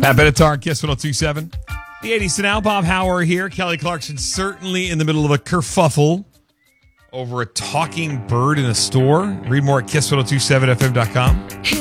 Pat Benatar, Kiss 102.7. The 80s now. Bob Hauer here. Kelly Clarkson certainly in the middle of a kerfuffle over a talking bird in a store. Read more at kiss1027fm.com.